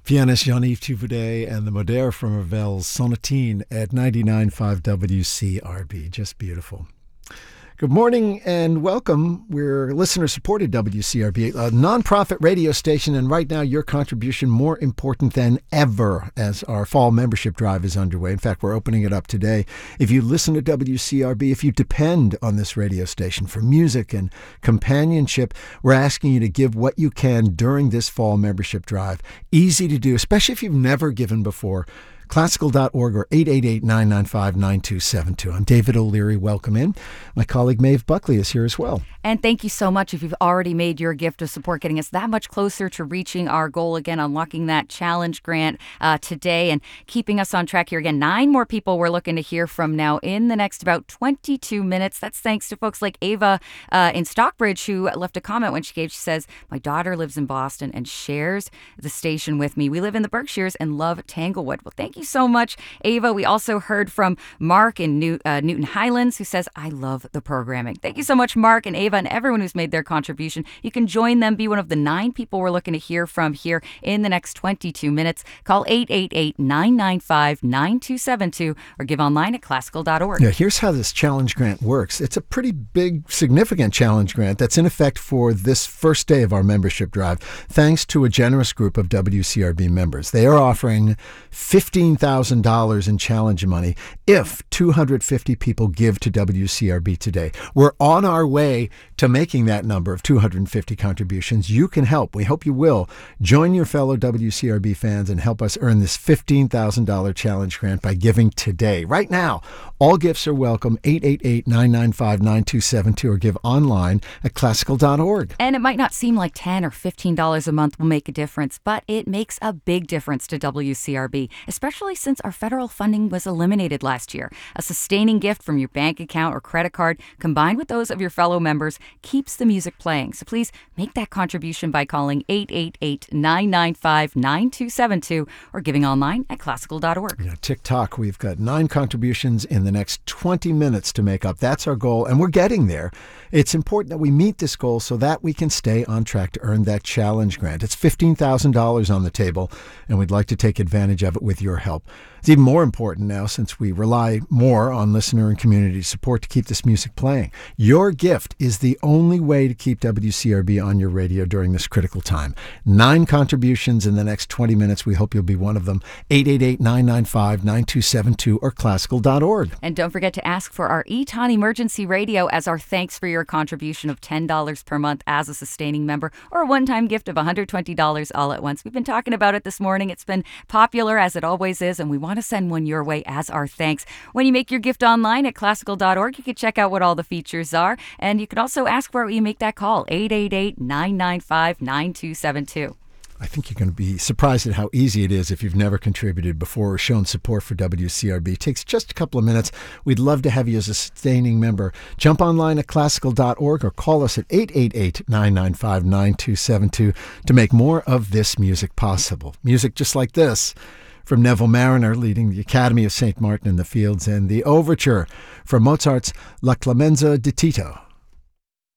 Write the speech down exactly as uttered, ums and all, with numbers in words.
Pianist Jean-Yves Thibaudet and the Modere from Ravel's Sonatine at ninety-nine point five W C R B. Just beautiful. Good morning and welcome. We're listener-supported W C R B, a nonprofit radio station, and right now your contribution more important than ever as our fall membership drive is underway. In fact, we're opening it up today. If you listen to W C R B, if you depend on this radio station for music and companionship, we're asking you to give what you can during this fall membership drive. Easy to do, especially if you've never given before. Classical dot org or eight eight eight, nine nine five, nine two seven two. I'm David O'Leary. Welcome in. My colleague Maeve Buckley is here as well. And thank you so much if you've already made your gift of support, getting us that much closer to reaching our goal again, unlocking that challenge grant uh, today and keeping us on track here again. Nine more people we're looking to hear from now in the next about twenty-two minutes. That's thanks to folks like Ava uh, in Stockbridge, who left a comment when she gave. She says, my daughter lives in Boston and shares the station with me. We live in the Berkshires and love Tanglewood. Well, thank you so much, Ava. We also heard from Mark in New, uh, Newton Highlands, who says, I love the programming. Thank you so much, Mark and Ava, and everyone who's made their contribution. You can join them, be one of the nine people we're looking to hear from here in the next twenty-two minutes. Call eight eight eight, nine nine five, nine two seven two or give online at classical dot org. Yeah, here's how this challenge grant works. It's a pretty big, significant challenge grant that's in effect for this first day of our membership drive, thanks to a generous group of W C R B members. They are offering fifteen thousand dollars in challenge money if two hundred fifty people give to W C R B today. We're on our way to making that number of two hundred fifty contributions. You can help. We hope you will. Join your fellow W C R B fans and help us earn this fifteen thousand dollars challenge grant by giving today. Right now, all gifts are welcome. eight eight eight, nine nine five, nine two seven two or give online at classical dot org. And it might not seem like ten dollars or fifteen dollars a month will make a difference, but it makes a big difference to W C R B, especially since our federal funding was eliminated last year. A sustaining gift from your bank account or credit card, combined with those of your fellow members, keeps the music playing. So please make that contribution by calling eight eight eight, nine nine five, nine two seven two or giving online at classical dot org. Yeah, tick-tock. We've got nine contributions in the next twenty minutes to make up. That's our goal, and we're getting there. It's important that we meet this goal so that we can stay on track to earn that challenge grant. It's fifteen thousand dollars on the table, and we'd like to take advantage of it with your help. It's even more important now since we rely more on listener and community support to keep this music playing. Your gift is the only way to keep W C R B on your radio during this critical time. Nine contributions in the next twenty minutes. We hope you'll be one of them. eight eight eight, nine nine five, nine two seven two or classical dot org. And don't forget to ask for our Eton Emergency Radio as our thanks for your contribution of ten dollars per month as a sustaining member, or a one-time gift of one hundred twenty dollars all at once. We've been talking about it this morning. It's been popular, as it always is, and we want to send one your way as our thanks. When you make your gift online at classical dot org, you can check out what all the features are, and you can also ask where you make that call, eight eight eight, nine nine five, nine two seven two. I think you're going to be surprised at how easy it is if you've never contributed before or shown support for W C R B. It takes just a couple of minutes. We'd love to have you as a sustaining member. Jump online at classical dot org or call us at eight eight eight, nine nine five, nine two seven two to make more of this music possible. Music just like this from Neville Mariner leading the Academy of Saint Martin in the Fields, and the overture from Mozart's La Clemenza di Tito.